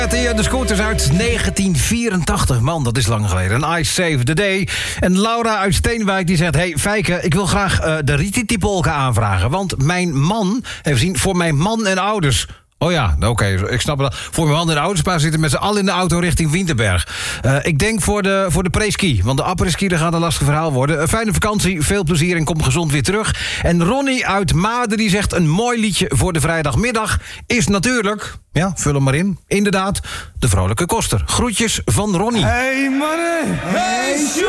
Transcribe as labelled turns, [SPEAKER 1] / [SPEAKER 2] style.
[SPEAKER 1] De scooters uit 1984. Man, dat is lang geleden. En I Save the Day. En Laura uit Steenwijk die zegt... Hey Fijke, ik wil graag de Rititi-polka aanvragen. Want mijn man heeft gezien voor mijn man en ouders... Oh ja, oké, ik snap het. Voor mijn man en ouders, maar zitten met z'n allen in de auto richting Winterberg. Ik denk voor de pre-ski, want de après-ski dat gaat een lastig verhaal worden. Een fijne vakantie, veel plezier en kom gezond weer terug. En Ronnie uit Maden die zegt... een mooi liedje voor de vrijdagmiddag is natuurlijk... Ja, vul hem maar in. Inderdaad, de Vrolijke Koster. Groetjes van Ronnie.
[SPEAKER 2] Hey mannen, hey